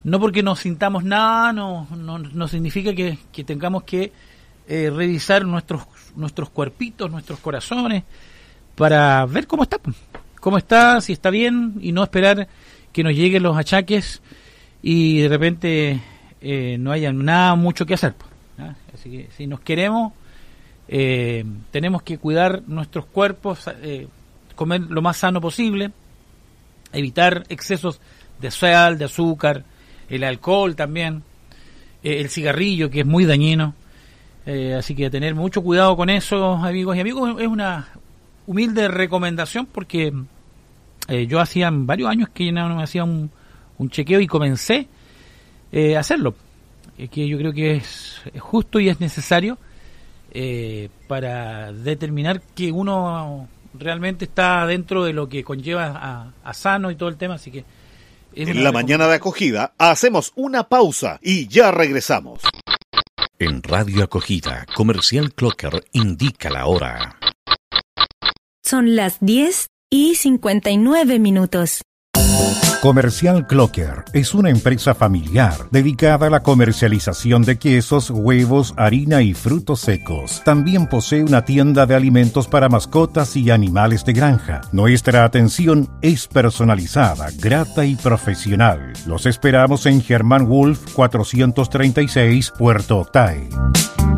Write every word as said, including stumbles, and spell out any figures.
no porque nos sintamos nada, no, no, no significa que, que tengamos que eh, revisar nuestros nuestros cuerpitos, nuestros corazones, para ver cómo está, cómo está, si está bien, y no esperar que nos lleguen los achaques y de repente eh, no haya nada mucho que hacer. ¿Ah? Así que si nos queremos, eh, tenemos que cuidar nuestros cuerpos, eh, comer lo más sano posible, evitar excesos de sal, de azúcar, el alcohol también, eh, el cigarrillo, que es muy dañino. Eh, así que tener mucho cuidado con eso, amigos y amigos. Es una humilde recomendación porque eh, yo hacía varios años que no me hacía un, un chequeo y comencé eh, a hacerlo. Eh, que yo creo que es, es justo y es necesario eh, para determinar que uno realmente está dentro de lo que conlleva a, a sano y todo el tema. Así que en la mañana de acogida hacemos una pausa y ya regresamos. En Radio Acogida, Comercial Clocker indica la hora. Son las diez y cincuenta y nueve minutos. Comercial Clocker es una empresa familiar dedicada a la comercialización de quesos, huevos, harina y frutos secos. También posee una tienda de alimentos para mascotas y animales de granja. Nuestra atención es personalizada, grata y profesional. Los esperamos en Germán Wolf cuatrocientos treinta y seis, Puerto Octay.